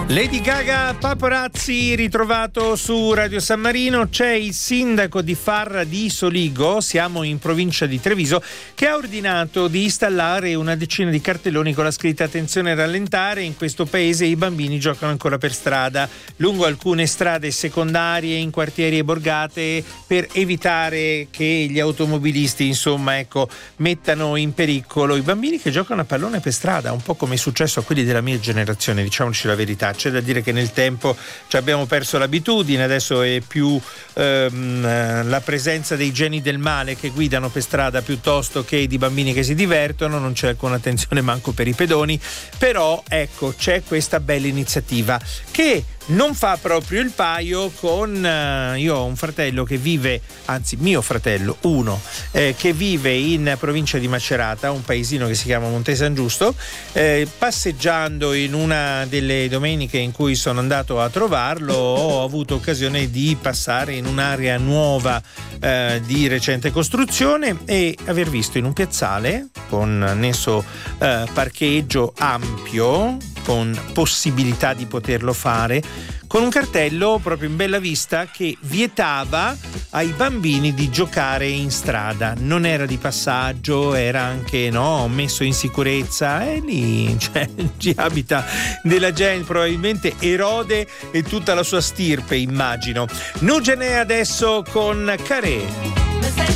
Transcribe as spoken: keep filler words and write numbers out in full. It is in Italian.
Lady Gaga, Paparazzi, ritrovato su Radio San Marino. C'è il sindaco di Farra di Soligo, siamo in provincia di Treviso, che ha ordinato di installare una decina di cartelloni con la scritta "attenzione, rallentare, in questo paese i bambini giocano ancora per strada", lungo alcune strade secondarie, in quartieri e borgate, per evitare che gli automobilisti, insomma, ecco, mettano in pericolo i bambini che giocano a pallone per strada, un po' come è successo a quelli della mia generazione, diciamoci la verità. C'è da dire che nel tempo ci abbiamo perso l'abitudine, adesso è più ehm, la presenza dei geni del male che guidano per strada piuttosto che di bambini che si divertono, non c'è alcuna attenzione manco per i pedoni, però ecco, c'è questa bella iniziativa che non fa proprio il paio con eh, io ho un fratello che vive, anzi mio fratello, uno eh, che vive in provincia di Macerata, un paesino che si chiama Monte San Giusto. Eh, passeggiando in una delle domeniche in cui sono andato a trovarlo, ho avuto occasione di passare in un'area nuova eh, di recente costruzione e aver visto in un piazzale con annesso eh, parcheggio ampio, con possibilità di poterlo fare, con un cartello proprio in bella vista che vietava ai bambini di giocare in strada. Non era di passaggio, era anche no messo in sicurezza, e lì cioè, ci abita della gente, probabilmente Erode e tutta la sua stirpe, immagino. Nugene adesso con Carè.